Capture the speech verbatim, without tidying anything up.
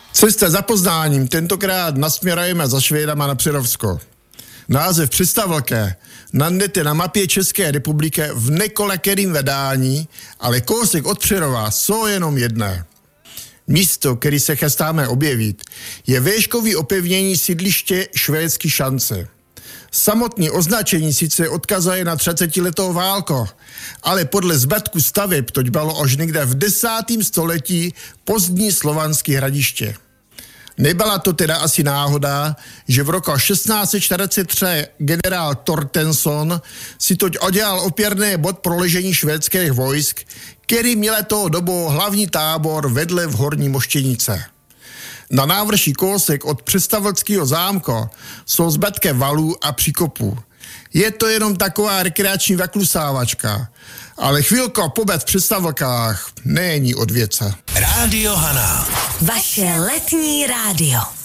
Cesta za poznáním, tentokrát nasměrujeme za Švédama na Přerovsko. Název Přestavelké najdete na mapě České republiky v nekolekerým vydání, ale kousek od Přerova jsou jenom jedné. Místo, který se chystáme objevit, je výškový opevnění sídliště Švédský Šance. Samotné označení sice odkazuje na třicetiletou válku, ale podle zbytku staveb toť bylo až někde v desátém století pozdní slovanské hradiště. Nebyla to teda asi náhoda, že v roku šestnáct set čtyřicet tři generál Torstensson si toť odělal opěrný bod pro ležení švédských vojsk, který měl toho dobu hlavní tábor vedle v Horní Moštěnice. Na návrší kousek od Přestavelského zámku jsou zbytky valů a příkopů. Je to jenom taková rekreační zaklusávačka, ale chvilka pobyt v Přestavelkách není od věce. Rádio Haná. Vaše letní rádio.